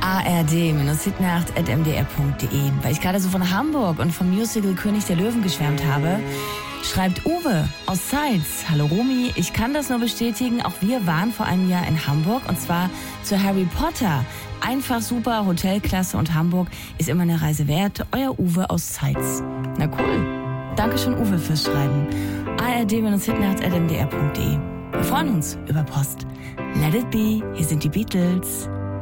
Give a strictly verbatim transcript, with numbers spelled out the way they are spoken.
a r d hitnacht at m d r punkt d e. Weil ich gerade so von Hamburg und vom Musical König der Löwen geschwärmt habe, schreibt Uwe aus Zeitz. Hallo Romy, ich kann das nur bestätigen. Auch wir waren vor einem Jahr in Hamburg und zwar zu Harry Potter. Einfach super, Hotelklasse und Hamburg ist immer eine Reise wert. Euer Uwe aus Zeitz. Na cool. Dankeschön Uwe fürs Schreiben. a r d hitnacht at m d r punkt d e. Wir freuen uns über Post. Let it be, hier sind die Beatles.